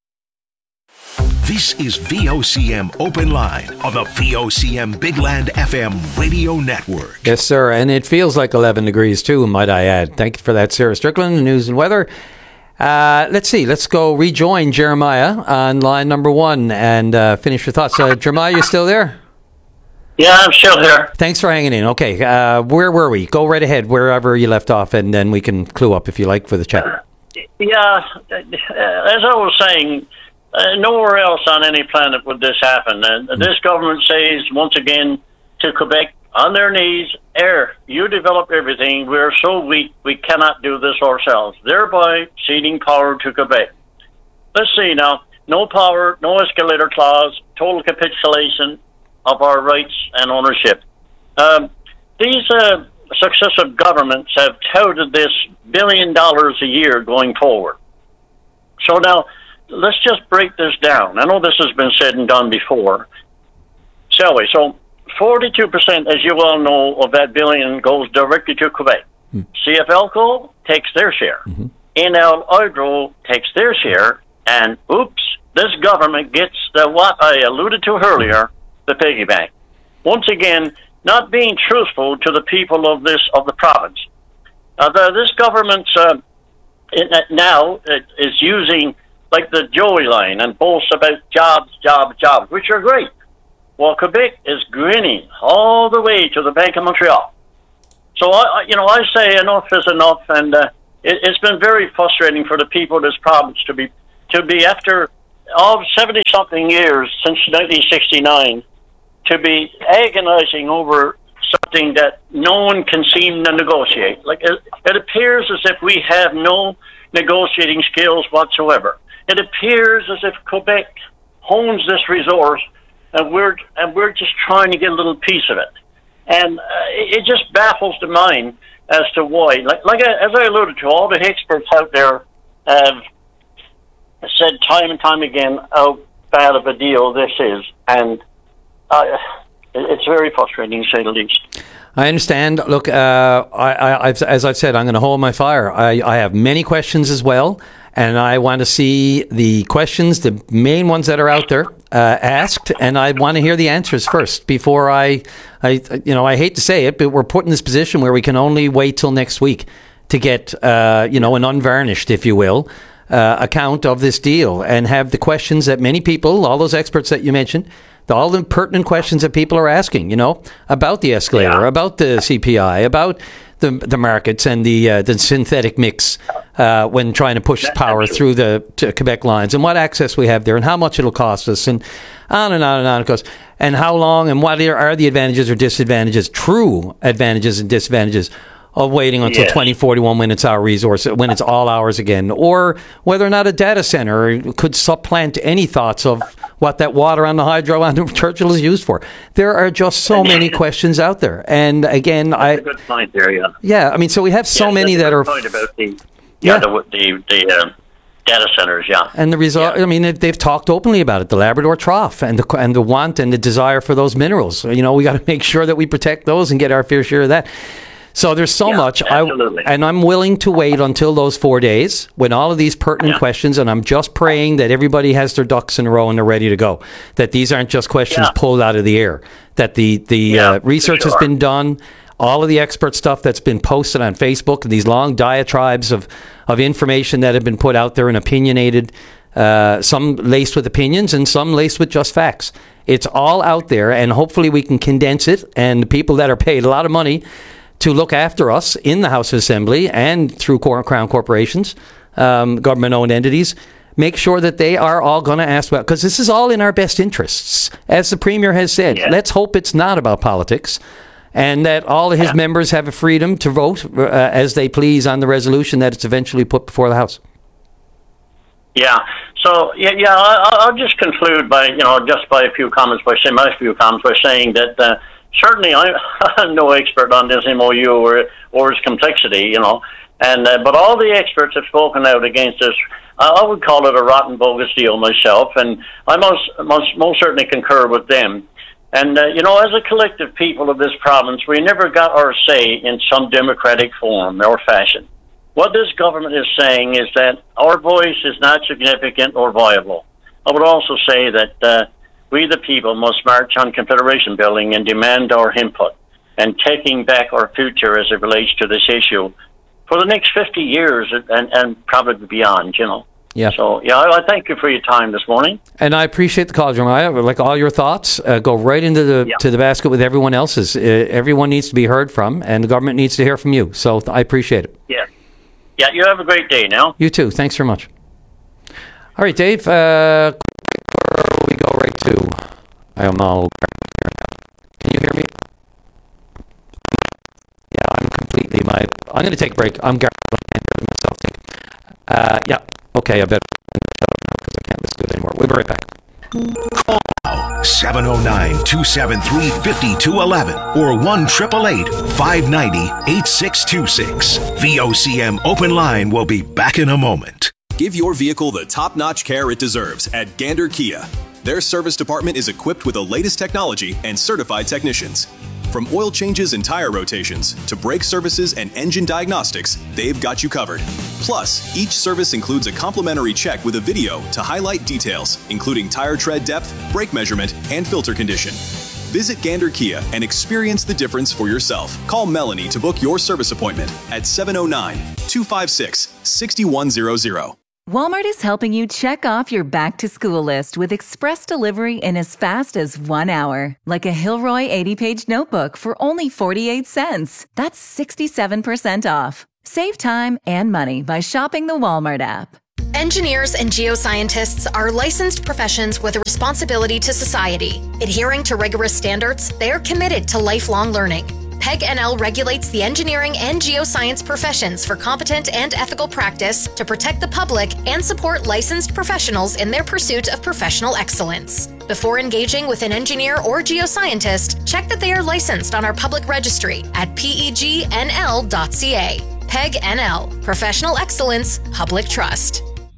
This is VOCM Open Line on the VOCM Big Land FM radio network. Yes, sir. And it feels like 11 degrees too, might I add. Thank you for that, Sarah Strickland, news and weather. Let's see. Let's go rejoin Jeremiah on line number 1 and finish your thoughts. Jeremiah, you still there? Yeah, I'm still here. Thanks for hanging in. Okay. Where were we? Go right ahead, wherever you left off, and then we can clue up if you like for the chat. Yeah, as I was saying, nowhere else on any planet would this happen. And this government says, once again, to Quebec, on their knees, you develop everything. We're so weak, we cannot do this ourselves, thereby ceding power to Quebec. Let's see now. No power, no escalator clause, total capitulation of our rights and ownership. These successive governments have touted this $1 billion a year going forward. So now, let's just break this down. I know this has been said and done before, shall we? So 42%, as you all know, of that billion goes directly to Quebec. CF Elco takes their share. NL Hydro takes their share. And oops, this government gets what I alluded to earlier, the piggy bank. Once again, not being truthful to the people of the province. This government now is using like the Joey line and boasts about jobs, which are great. Well, Quebec is grinning all the way to the Bank of Montreal. So I say enough is enough, and it's been very frustrating for the people of this province to be after all 70-something years since 1969 to be agonizing over something that no one can seem to negotiate. Like it appears as if we have no negotiating skills whatsoever. It appears as if Quebec owns this resource, and we're just trying to get a little piece of it. And it just baffles the mind as to why. As I alluded to, all the experts out there have said time and time again how bad of a deal this is, and it's very frustrating, to say the least. I understand. Look, as I've said, I'm going to hold my fire. I have many questions as well, and I want to see the questions, the main ones that are out there, asked, and I want to hear the answers first before I hate to say it, but we're put in this position where we can only wait till next week to get, an unvarnished, if you will, account of this deal and have the questions that many people, all those experts that you mentioned, all the pertinent questions that people are asking, about the escalator, about the CPI, about the markets and the synthetic mix when trying to push power through the Quebec lines, and what access we have there, and how much it'll cost us, and on and on and on it goes, and how long, and what are the advantages or disadvantages, true advantages and disadvantages of waiting until 2041 when it's our resource, when it's all ours again, or whether or not a data center could supplant any thoughts of what that water on the hydro on Churchill is used for. There are just so many questions out there, and again, that's a good point there. I mean, so we have so many that are point about the data centers, and the result. I mean, they've talked openly about it. The Labrador Trough and the want and the desire for those minerals. We got to make sure that we protect those and get our fair share of that. So there's so much, and I'm willing to wait until those 4 days when all of these pertinent questions, and I'm just praying that everybody has their ducks in a row and they're ready to go, that these aren't just questions pulled out of the air, that the research has been done, all of the expert stuff that's been posted on Facebook, and these long diatribes of information that have been put out there and opinionated, some laced with opinions and some laced with just facts. It's all out there, and hopefully we can condense it, and the people that are paid a lot of money to look after us in the House of Assembly and through Crown corporations, government-owned entities, make sure that they are all going to ask about, because this is all in our best interests. As the Premier has said, let's hope it's not about politics, and that all of his members have a freedom to vote as they please on the resolution that it's eventually put before the House. So I'll just conclude by by a few comments by saying that certainly I'm no expert on this MOU or its complexity, but all the experts have spoken out against this. I would call it a rotten, bogus deal myself, and I most certainly concur with them. And as a collective people of this province, we never got our say in some democratic form or fashion. What this government is saying is that our voice is not significant or viable. I would also say that we, the people, must march on Confederation building and demand our input and taking back our future as it relates to this issue for the next 50 years and probably beyond, Yeah. So, I thank you for your time this morning. And I appreciate the call, Jeremiah. Like all your thoughts, go right into the basket with everyone else's. Everyone needs to be heard from, and the government needs to hear from you. So I appreciate it. Yeah. Yeah, you have a great day now. You too. Thanks very much. All right, Dave. We go right to. I don't know. Can you hear me? Yeah, I'm completely. I'm going to take a break. I'm Gary. I can't hear myself. Okay, I better shut up now because I can't listen to it anymore. We'll be right back. Call now 709-273-5211 or 1-888-590-8626. VOCM Open Line will be back in a moment. Give your vehicle the top-notch care it deserves at Gander Kia. Their service department is equipped with the latest technology and certified technicians. From oil changes and tire rotations to brake services and engine diagnostics, they've got you covered. Plus, each service includes a complimentary check with a video to highlight details, including tire tread depth, brake measurement, and filter condition. Visit Gander Kia and experience the difference for yourself. Call Melanie to book your service appointment at 709-256-6100. Walmart is helping you check off your back-to-school list with express delivery in as fast as 1 hour. Like a Hilroy 80-page notebook for only 48 cents. That's 67% off. Save time and money by shopping the Walmart app. Engineers and geoscientists are licensed professions with a responsibility to society. Adhering to rigorous standards, they are committed to lifelong learning. PEG NL regulates the engineering and geoscience professions for competent and ethical practice to protect the public and support licensed professionals in their pursuit of professional excellence. Before engaging with an engineer or geoscientist, check that they are licensed on our public registry at pegnl.ca. PEG NL, Professional Excellence, Public Trust.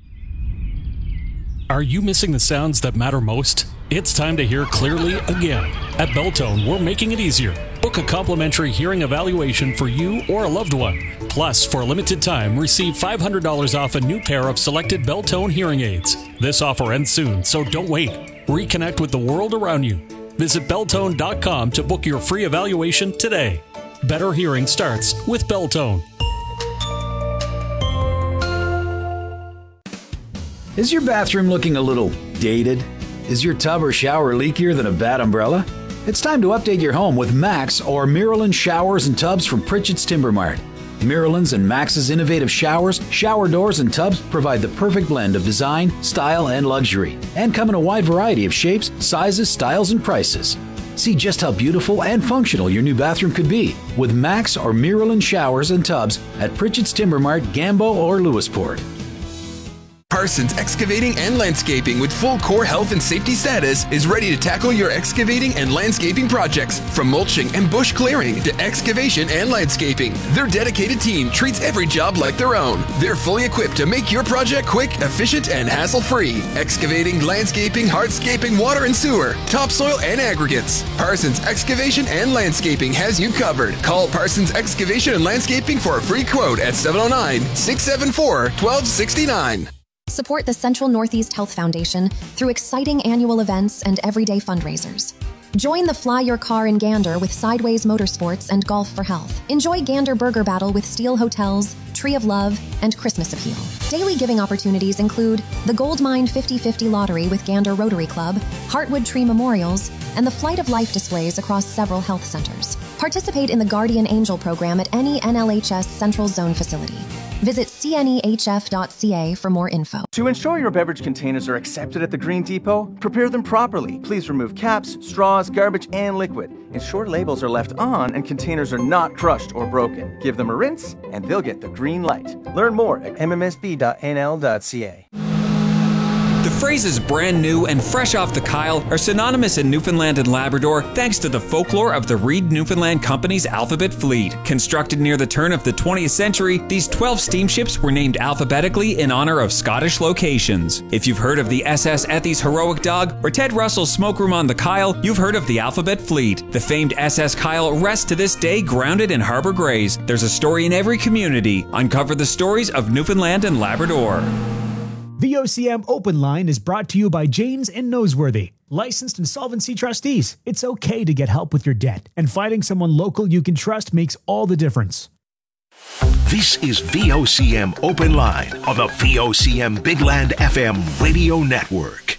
Are you missing the sounds that matter most? It's time to hear clearly again. At Beltone, we're making it easier. Book a complimentary hearing evaluation for you or a loved one. Plus, for a limited time, receive $500 off a new pair of selected Beltone hearing aids. This offer ends soon, so don't wait. Reconnect with the world around you. Visit Beltone.com to book your free evaluation today. Better hearing starts with Beltone. Is your bathroom looking a little dated? Is your tub or shower leakier than a bad umbrella? It's time to update your home with Max or Miralyn showers and tubs from Pritchett's Timber Mart. Miralyn's and Max's innovative showers, shower doors, and tubs provide the perfect blend of design, style, and luxury, and come in a wide variety of shapes, sizes, styles, and prices. See just how beautiful and functional your new bathroom could be with Max or Miralyn showers and tubs at Pritchett's Timber Mart, Gambo, or Lewisport. Parsons Excavating and Landscaping with full core health and safety status is ready to tackle your excavating and landscaping projects. From mulching and bush clearing to excavation and landscaping, their dedicated team treats every job like their own. They're fully equipped to make your project quick, efficient, and hassle-free. Excavating, landscaping, hardscaping, water and sewer, topsoil and aggregates. Parsons Excavation and Landscaping has you covered. Call Parsons Excavation and Landscaping for a free quote at 709-674-1269. Support the Central Northeast Health Foundation through exciting annual events and everyday fundraisers. Join the Fly Your Car in Gander with Sideways Motorsports and Golf for Health. Enjoy Gander Burger Battle with Steel Hotels, Tree of Love, and Christmas Appeal. Daily giving opportunities include the Goldmine 50/50 Lottery with Gander Rotary Club, Heartwood Tree Memorials, and the Flight of Life displays across several health centers. Participate in the Guardian Angel program at any NLHS Central Zone facility. Visit cnehf.ca for more info. To ensure your beverage containers are accepted at the Green Depot, prepare them properly. Please remove caps, straws, garbage, and liquid. Ensure labels are left on and containers are not crushed or broken. Give them a rinse and they'll get the green light. Learn more at mmsb.nl.ca. The phrases brand new and fresh off the Kyle are synonymous in Newfoundland and Labrador thanks to the folklore of the Reed Newfoundland Company's Alphabet Fleet. Constructed near the turn of the 20th century, these 12 steamships were named alphabetically in honor of Scottish locations. If you've heard of the SS Ethy's Heroic Dog or Ted Russell's Smokeroom on the Kyle, you've heard of the Alphabet Fleet. The famed SS Kyle rests to this day grounded in Harbour Grays. There's a story in every community. Uncover the stories of Newfoundland and Labrador. VOCM Open Line is brought to you by Janes and Noseworthy, licensed insolvency trustees. It's okay to get help with your debt, and finding someone local you can trust makes all the difference. This is VOCM Open Line on the VOCM Bigland FM radio network.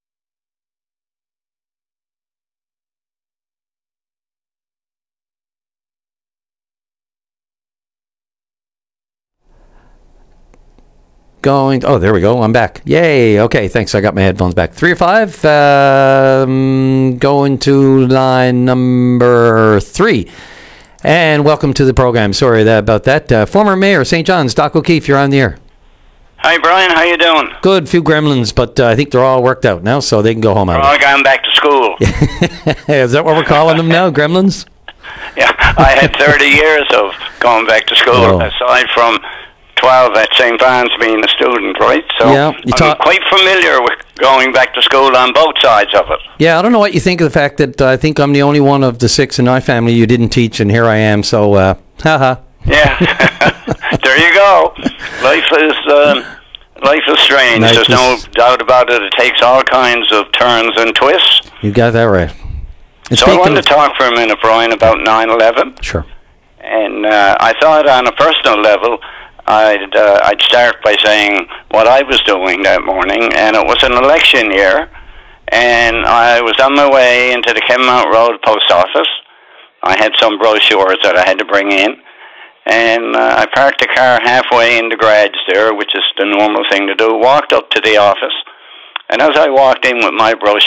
Oh, there we go. I'm back. Yay. Okay, thanks. I got my headphones back. 3 or 5. Going to line number 3. And welcome to the program. Sorry about that. Former Mayor of St. John's, Doc O'Keefe, you're on the air. Hi, Brian. How you doing? Good. Few gremlins, but I think they're all worked out now, so they can go home. They're all gone back to school. Is that what we're calling them now, gremlins? Yeah, I had 30 years of going back to school, aside from 12 at St. Van's being a student, right? So Yeah, I'm quite familiar with going back to school on both sides of it. Yeah, I don't know what you think of the fact that I think I'm the only one of the 6 in my family you didn't teach, and here I am, so, haha. Yeah, there you go. Life is strange. There's no doubt about it. It takes all kinds of turns and twists. You got that right. And so I wanted to talk for a minute, Brian, about 9/11. Sure. And I thought on a personal level, I'd start by saying what I was doing that morning, and it was an election year, and I was on my way into the Kenmount Road post office. I had some brochures that I had to bring in, and I parked the car halfway in the garage there, which is the normal thing to do, walked up to the office, and as I walked in with my brochure,